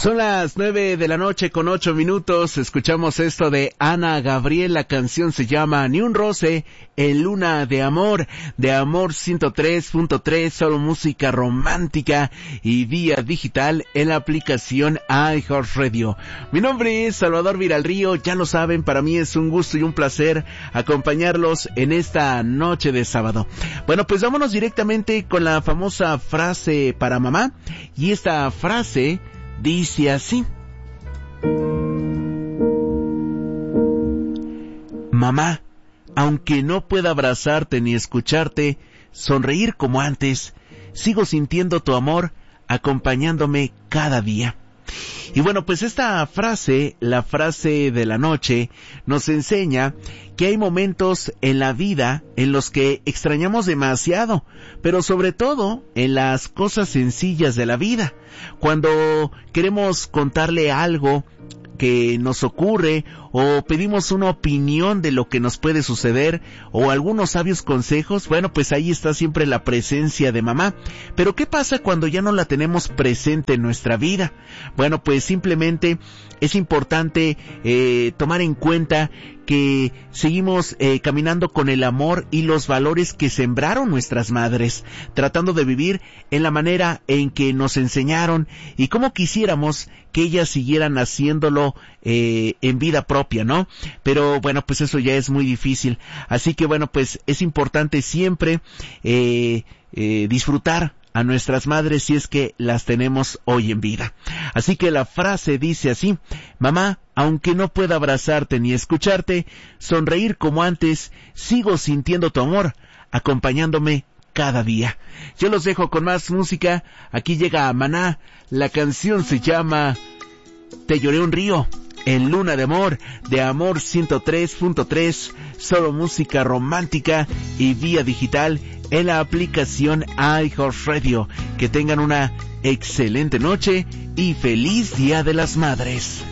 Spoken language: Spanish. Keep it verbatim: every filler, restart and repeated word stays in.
Son las nueve de la noche con ocho minutos. Escuchamos esto de Ana Gabriel. La canción se llama Ni un roce en Luna de Amor, de Amor ciento tres punto tres, solo música romántica y vía digital en la aplicación iHeartRadio. Mi nombre es Salvador Viralrío, ya lo saben, para mí es un gusto y un placer acompañarlos en esta noche de sábado. Bueno, pues vámonos directamente con la famosa frase para mamá, y esta frase dice así: mamá, aunque no pueda abrazarte ni escucharte, sonreír como antes, sigo sintiendo tu amor acompañándome cada día. Y bueno, pues esta frase, la frase de la noche, nos enseña que hay momentos en la vida en los que extrañamos demasiado, pero sobre todo en las cosas sencillas de la vida. Cuando queremos contarle algo que nos ocurre, o pedimos una opinión de lo que nos puede suceder, o algunos sabios consejos, bueno, pues ahí está siempre la presencia de mamá. Pero ¿qué pasa cuando ya no la tenemos presente en nuestra vida? Bueno, pues simplemente es importante eh, tomar en cuenta que seguimos eh, caminando con el amor y los valores que sembraron nuestras madres, tratando de vivir en la manera en que nos enseñaron y como quisiéramos que ellas siguieran haciéndolo eh, en vida propia, ¿no? Pero bueno, pues eso ya es muy difícil. Así que bueno, pues es importante siempre eh, eh, disfrutar a nuestras madres si es que las tenemos hoy en vida. Así que la frase dice así: mamá, aunque no pueda abrazarte ni escucharte, sonreír como antes, sigo sintiendo tu amor, acompañándome cada día. Yo los dejo con más música. Aquí llega Maná. La canción se llama Te lloré un río en Luna de Amor, de Amor ciento tres punto tres, solo música romántica y vía digital en la aplicación iHeartRadio. Que tengan una excelente noche y feliz Día de las Madres.